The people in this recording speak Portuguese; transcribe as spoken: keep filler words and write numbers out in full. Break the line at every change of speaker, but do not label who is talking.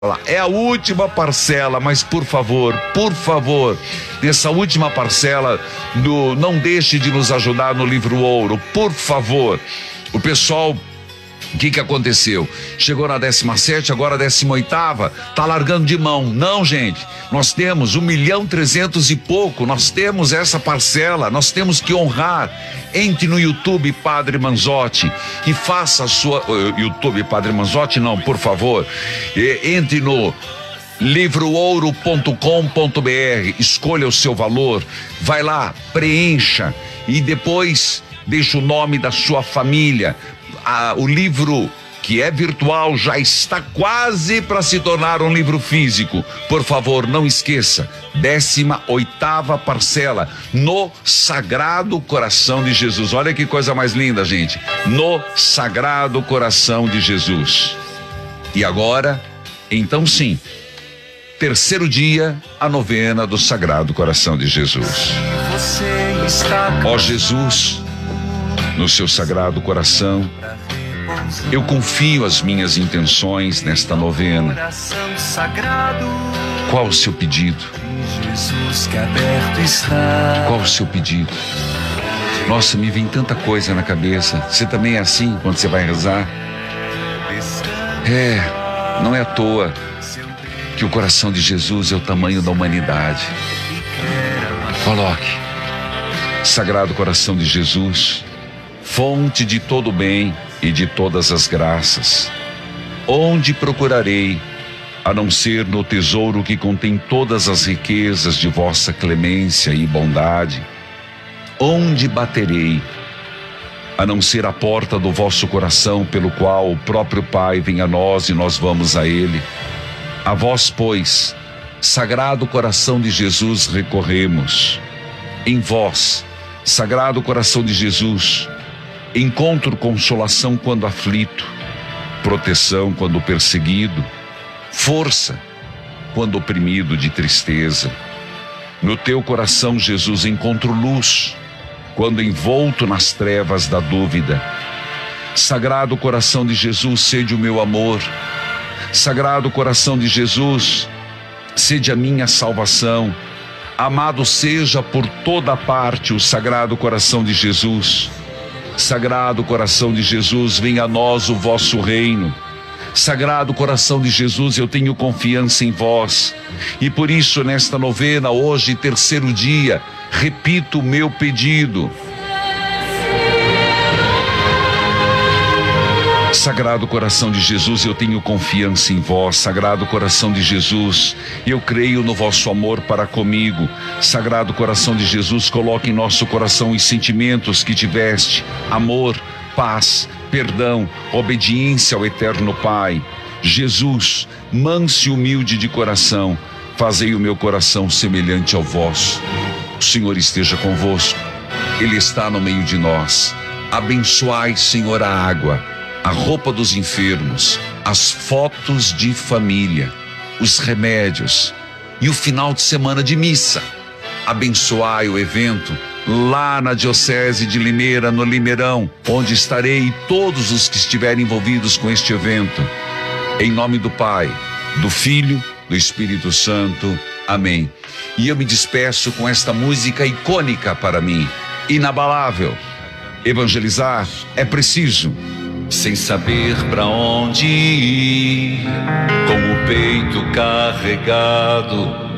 É a última parcela, mas por favor, por favor, nessa última parcela do não deixe de nos ajudar no livro Ouro, por favor. O pessoal, o que que aconteceu? Chegou na décima sete, agora a décima oitava, tá largando de mão. Não, gente, nós temos um milhão trezentos e pouco, nós temos essa parcela, nós temos que honrar. Entre no YouTube Padre Manzotti e faça a sua... Uh, YouTube Padre Manzotti, não, por favor. E, entre no livro ouro ponto com ponto br, escolha o seu valor, vai lá, preencha e depois deixa o nome da sua família. Ah, o livro que é virtual já está quase para se tornar um livro físico. Por favor, não esqueça, décima oitava parcela no Sagrado Coração de Jesus. Olha que coisa mais linda, gente. No Sagrado Coração de Jesus. E agora, então sim, terceiro dia, a novena do Sagrado Coração de Jesus. Ó Jesus, no seu Sagrado Coração, eu confio as minhas intenções nesta novena. Qual o seu pedido? Qual o seu pedido? Nossa, me vem tanta coisa na cabeça. Você também é assim quando você vai rezar? É, não é à toa que o coração de Jesus é o tamanho da humanidade. Coloque, Sagrado Coração de Jesus, fonte de todo o bem e de todas as graças, onde procurarei, a não ser no tesouro que contém todas as riquezas de vossa clemência e bondade? Onde baterei, a não ser a porta do vosso coração, pelo qual o próprio Pai vem a nós e nós vamos a Ele? A vós, pois, Sagrado Coração de Jesus, recorremos. Em vós, Sagrado Coração de Jesus, encontro consolação quando aflito, proteção quando perseguido, força quando oprimido de tristeza. No teu coração, Jesus, encontro luz quando envolto nas trevas da dúvida. Sagrado Coração de Jesus, sede o meu amor. Sagrado Coração de Jesus, sede a minha salvação. Amado seja por toda parte o Sagrado Coração de Jesus. Sagrado Coração de Jesus, venha a nós o vosso reino. Sagrado Coração de Jesus, eu tenho confiança em vós. E por isso, nesta novena, hoje, terceiro dia, repito o meu pedido. Sagrado Coração de Jesus, eu tenho confiança em vós. Sagrado Coração de Jesus, eu creio no vosso amor para comigo. Sagrado Coração de Jesus, coloque em nosso coração os sentimentos que tiveste: amor, paz, perdão, obediência ao eterno Pai. Jesus, manso e humilde de coração, fazei o meu coração semelhante ao vosso. O Senhor esteja convosco, Ele está no meio de nós. Abençoai, Senhor, a água, a roupa dos enfermos, as fotos de família, os remédios e o final de semana de missa. Abençoai o evento lá na Diocese de Limeira, no Limeirão, onde estarei, e todos os que estiverem envolvidos com este evento. Em nome do Pai, do Filho, do Espírito Santo. Amém. E eu me despeço com esta música icônica para mim, inabalável. Evangelizar é preciso, sem saber para onde ir, com o peito carregado